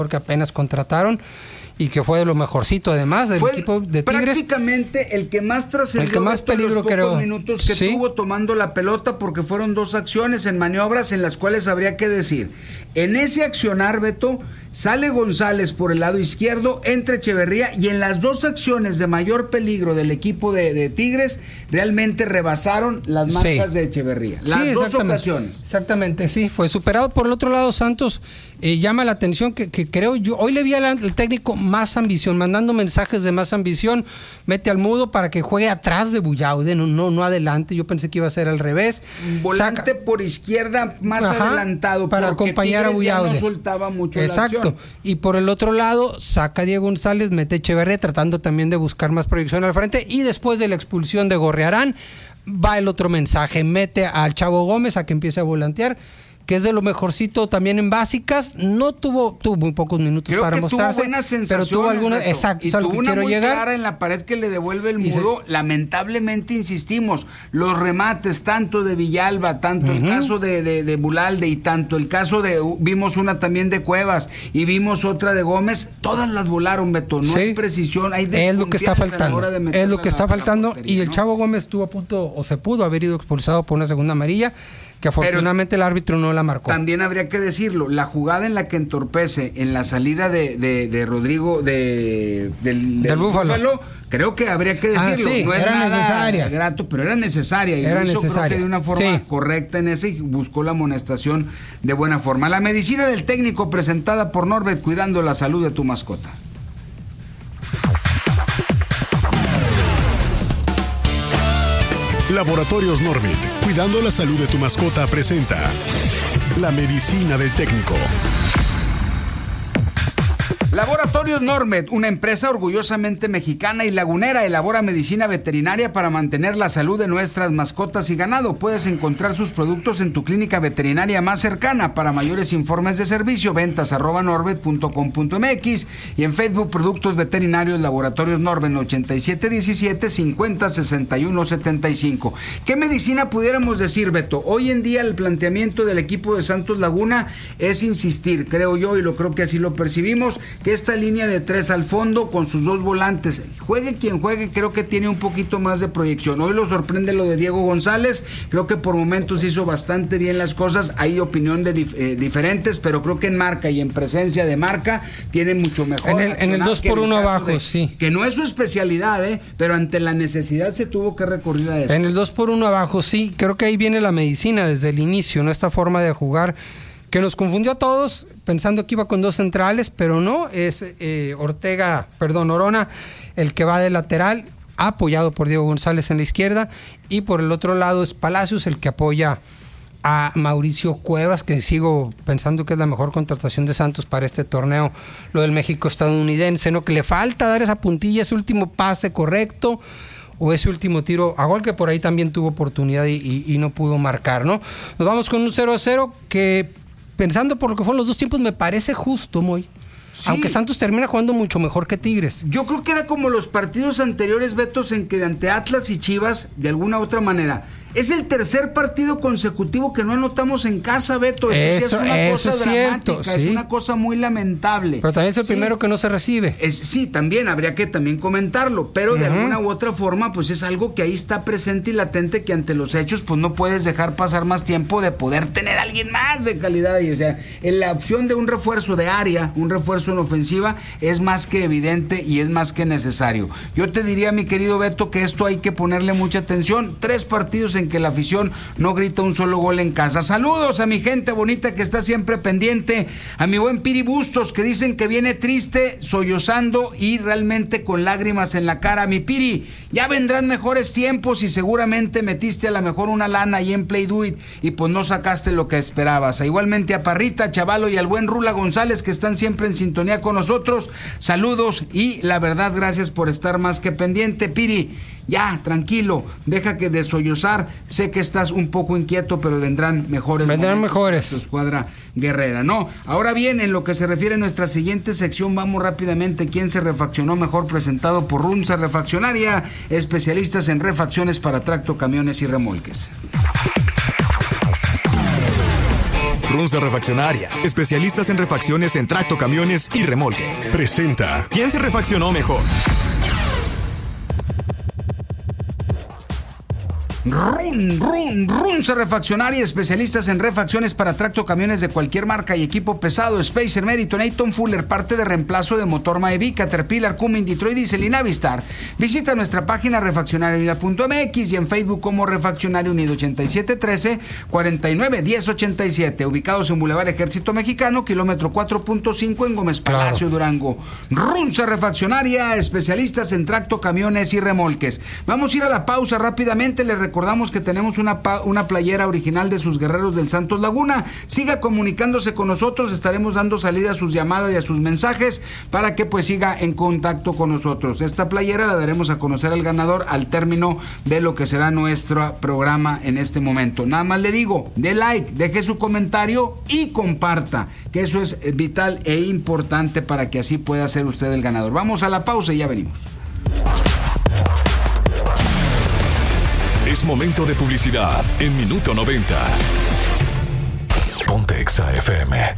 que apenas contrataron y que fue de lo mejorcito además del equipo de Tigres. Prácticamente el que más trascendió, el que más peligro, los pocos creo, minutos que tuvo tomando la pelota, porque fueron 2 acciones en maniobras en las cuales habría que decir, en ese accionar, Beto, sale González por el lado izquierdo, entra Echeverría, y en las 2 acciones de mayor peligro del equipo de Tigres, realmente rebasaron las marcas de Echeverría. Las 2 ocasiones. Exactamente, sí, fue superado. Por el otro lado, Santos llama la atención que creo yo, hoy le vi al técnico más ambición, mandando mensajes de más ambición, mete al Mudo para que juegue atrás de Bullaude, no adelante. Yo pensé que iba a ser al revés. Volante por izquierda más adelantado, para acompañar a Bullaude. No soltaba mucho. Exacto. La acción. Y por el otro lado, saca a Diego González, mete a Echeverría, tratando también de buscar más proyección al frente, y después de la expulsión de Gorriarán, va el otro mensaje, mete al Chavo Gómez a que empiece a volantear, que es de lo mejorcito también en básicas. No tuvo muy pocos minutos para mostrarse. Tuvo buenas sensaciones, pero tuvo algunas, exacto, y tuvo una muy clara en la pared que le devuelve el Mudo. Lamentablemente, insistimos, los remates, tanto de Villalba, tanto el caso de Bulalde, y tanto el caso vimos una también de Cuevas, y vimos otra de Gómez, todas las volaron, Beto. No hay precisión, hay desconfianza. Es lo que está faltando, es lo que está faltando, y el Chavo Gómez estuvo a punto, o se pudo haber ido expulsado por una segunda amarilla, que afortunadamente el árbitro no la marcó. También habría que decirlo, la jugada en la que entorpece en la salida de Rodrigo del Búfalo, creo que habría que decirlo, no era nada necesaria, grato, pero era necesaria, y lo hizo, creo que de una forma correcta en ese, y buscó la amonestación de buena forma. La medicina del técnico, presentada por Norbert, cuidando la salud de tu mascota. Laboratorios Norbit, cuidando la salud de tu mascota, presenta la medicina del técnico. Laboratorios Normet, una empresa orgullosamente mexicana y lagunera, elabora medicina veterinaria para mantener la salud de nuestras mascotas y ganado. Puedes encontrar sus productos en tu clínica veterinaria más cercana. Para mayores informes de servicio, ventas@norbet.com.mx, y en Facebook, Productos Veterinarios Laboratorios Norbet, 8717-506175. ¿Qué medicina pudiéramos decir, Beto? Hoy en día el planteamiento del equipo de Santos Laguna es insistir, creo yo, y lo creo que así lo percibimos, que esta línea de 3 al fondo con sus 2 volantes, juegue quien juegue, creo que tiene un poquito más de proyección. Hoy lo sorprende lo de Diego González, creo que por momentos hizo bastante bien las cosas. Hay opinión de diferentes, pero creo que en marca y en presencia de marca tiene mucho mejor. En el 2x1 abajo, sí. Que no es su especialidad, pero ante la necesidad se tuvo que recurrir a eso. En el 2x1 abajo, sí, creo que ahí viene la medicina desde el inicio, ¿no? Esta forma de jugar que nos confundió a todos pensando que iba con 2 centrales, pero no, es Orona el que va de lateral, apoyado por Diego González en la izquierda, y por el otro lado es Palacios el que apoya a Mauricio Cuevas, que sigo pensando que es la mejor contratación de Santos para este torneo, lo del México estadounidense, ¿no? Que le falta dar esa puntilla, ese último pase correcto, o ese último tiro a gol, que por ahí también tuvo oportunidad y no pudo marcar, ¿no? Nos vamos con un 0-0 que, pensando por lo que fueron los 2 tiempos, me parece justo, Moy. Sí. Aunque Santos termina jugando mucho mejor que Tigres. Yo creo que era como los partidos anteriores, Betos, en que ante Atlas y Chivas, de alguna u otra manera, es el tercer partido consecutivo que no anotamos en casa, Beto. Eso sí es una cosa dramática, sí. Es una cosa muy lamentable. Pero también es el primero que no se recibe. Sí, también habría que también comentarlo, pero de alguna u otra forma, pues es algo que ahí está presente y latente, que ante los hechos, pues no puedes dejar pasar más tiempo de poder tener a alguien más de calidad. Y, o sea, en la opción de un refuerzo de área, un refuerzo en ofensiva, es más que evidente y es más que necesario. Yo te diría, mi querido Beto, que esto hay que ponerle mucha atención. 3 partidos en que la afición no grita un solo gol en casa. Saludos a mi gente bonita que está siempre pendiente, a mi buen Piri Bustos, que dicen que viene triste, sollozando y realmente con lágrimas en la cara. Mi Piri, ya vendrán mejores tiempos y seguramente metiste a lo mejor una lana ahí en Play Do It y pues no sacaste lo que esperabas. Igualmente a Parrita, Chavalo y al buen Rula González, que están siempre en sintonía con nosotros. Saludos y la verdad, gracias por estar más que pendiente. Piri, ya, tranquilo, deja que de sollozar. Sé que estás un poco inquieto, pero vendrán mejores. Vendrán mejores. Tu escuadra guerrera, ¿no? Ahora bien, en lo que se refiere a nuestra siguiente sección, vamos rápidamente. ¿Quién se refaccionó mejor? Presentado por Runza Refaccionaria, especialistas en refacciones para tracto, camiones y remolques. Runza Refaccionaria, especialistas en refacciones en tracto, camiones y remolques. Presenta. ¿Quién se refaccionó mejor? Runza Refaccionaria, especialistas en refacciones para tracto, camiones de cualquier marca y equipo pesado. Spacer, Meriton, Eaton, Fuller, parte de reemplazo de motor Maevi, Caterpillar, Cummins, Detroit Diesel y Navistar. Visita nuestra página refaccionariounida.mx y en Facebook como Refaccionario Unido 8713 49 1087, ubicados en Boulevard Ejército Mexicano, kilómetro 4.5 en Gómez Palacio, Durango. Runza Refaccionaria, especialistas en tracto, camiones y remolques. Vamos a ir a la pausa rápidamente. Les recordamos que tenemos una playera original de sus guerreros del Santos Laguna. Siga comunicándose con nosotros, estaremos dando salida a sus llamadas y a sus mensajes para que pues siga en contacto con nosotros. Esta playera la daremos a conocer al ganador al término de lo que será nuestro programa en este momento. Nada más le digo, dé like, deje su comentario y comparta, que eso es vital e importante para que así pueda ser usted el ganador. Vamos a la pausa y ya venimos. Es momento de publicidad en Minuto 90. Ponte Exa FM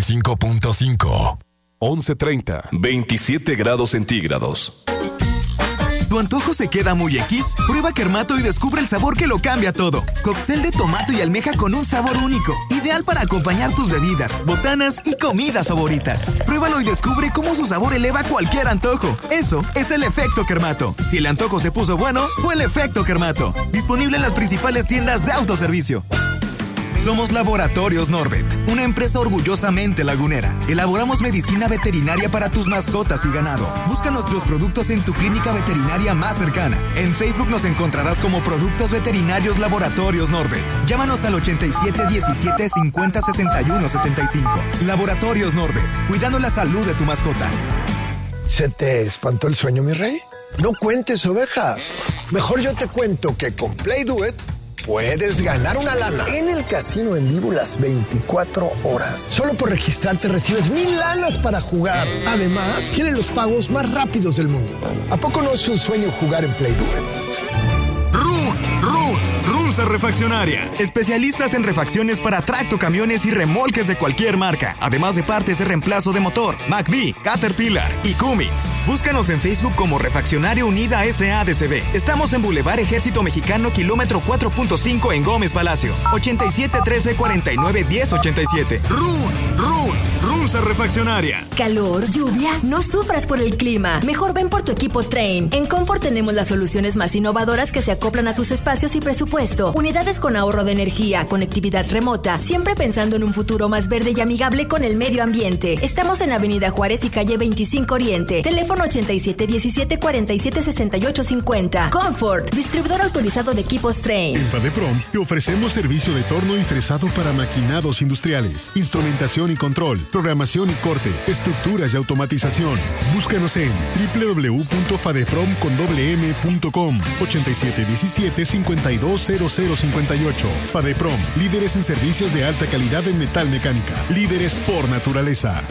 95.5. 11:30. 27 grados centígrados. ¿Tu antojo se queda muy X? Prueba Kermato y descubre el sabor que lo cambia todo. Cóctel de tomate y almeja con un sabor único. Ideal para acompañar tus bebidas, botanas y comidas favoritas. Pruébalo y descubre cómo su sabor eleva cualquier antojo. Eso es el efecto Kermato. Si el antojo se puso bueno, fue el efecto Kermato. Disponible en las principales tiendas de autoservicio. Somos Laboratorios Norbert, una empresa orgullosamente lagunera. Elaboramos medicina veterinaria para tus mascotas y ganado. Busca nuestros productos en tu clínica veterinaria más cercana. En Facebook nos encontrarás como Productos Veterinarios Laboratorios Norbert. Llámanos al 87 17 50 61 75. Laboratorios Norbert, cuidando la salud de tu mascota. ¿Se te espantó el sueño, mi rey? No cuentes ovejas. Mejor yo te cuento que con Play Do It puedes ganar una lana en el casino en vivo las 24 horas. Solo por registrarte recibes 1000 lanas para jugar. Además, tiene los pagos más rápidos del mundo. ¿A poco no es un sueño jugar en Play Do It? Runza Refaccionaria, especialistas en refacciones para tracto, camiones y remolques de cualquier marca, además de partes de reemplazo de motor, Maevi, Caterpillar y Cummins. Búscanos en Facebook como Refaccionario Unida SADCB. Estamos en Boulevard Ejército Mexicano, kilómetro 4.5 en Gómez Palacio, 8713 49 1087. Runza Refaccionaria. Calor, lluvia, no sufras por el clima. Mejor ven por tu equipo Trane. En Comfort tenemos las soluciones más innovadoras que se acoplan a tus espacios y presupuesto. Unidades con ahorro de energía, conectividad remota, siempre pensando en un futuro más verde y amigable con el medio ambiente. Estamos en Avenida Juárez y calle 25 Oriente. Teléfono 87 17 47 68 50. Comfort, distribuidor autorizado de equipos Trane. En Fadeprom te ofrecemos servicio de torno y fresado para maquinados industriales, instrumentación y control, programación y corte, estructuras y automatización. Búscanos en www.fadeprom.com 87 17 52 0058. Fadeprom, líderes en servicios de alta calidad en metal mecánica, líderes por naturaleza.